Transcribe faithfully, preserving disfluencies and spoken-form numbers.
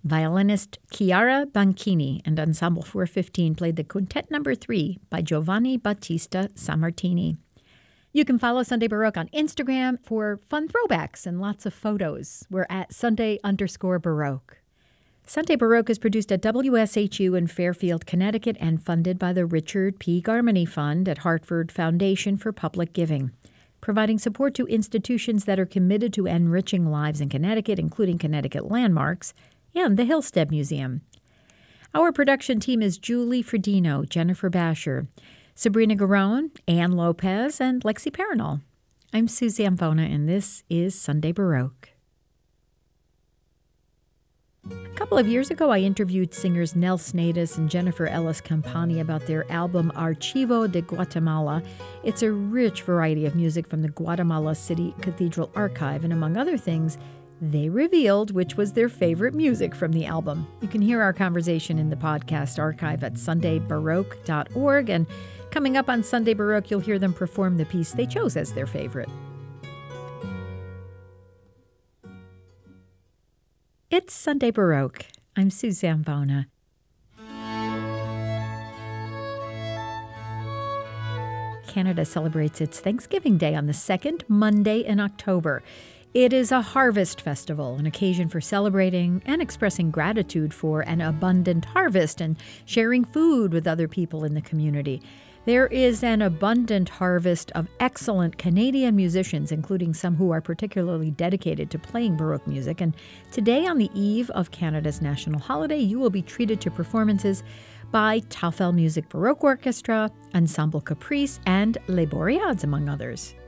Violinist Chiara Banchini and Ensemble four fifteen played the Quintet Number three by Giovanni Battista Sammartini. You can follow Sunday Baroque on Instagram for fun throwbacks and lots of photos. We're at Sunday underscore Baroque. Sunday Baroque is produced at W S H U in Fairfield, Connecticut, and funded by the Richard P. Garmany Fund at Hartford Foundation for Public Giving, providing support to institutions that are committed to enriching lives in Connecticut, including Connecticut Landmarks and the Hillstead Museum. Our production team is Julie Fredino, Jennifer Basher, Sabrina Garone, Ann Lopez, and Lexi Paranol. I'm Sue Zamfona, and this is Sunday Baroque. A couple of years ago, I interviewed singers Nell Snadis and Jennifer Ellis Campani about their album Archivo de Guatemala. It's a rich variety of music from the Guatemala City Cathedral Archive, and among other things, they revealed which was their favorite music from the album. You can hear our conversation in the podcast archive at sunday baroque dot org, and coming up on Sunday Baroque, you'll hear them perform the piece they chose as their favorite. It's Sunday Baroque. I'm Sue Zamfona. Canada celebrates its Thanksgiving Day on the second Monday in October. It is a harvest festival, an occasion for celebrating and expressing gratitude for an abundant harvest and sharing food with other people in the community. There is an abundant harvest of excellent Canadian musicians, including some who are particularly dedicated to playing Baroque music. And today, on the eve of Canada's national holiday, you will be treated to performances by Taufel Music Baroque Orchestra, Ensemble Caprice, and Les Boreads, among others.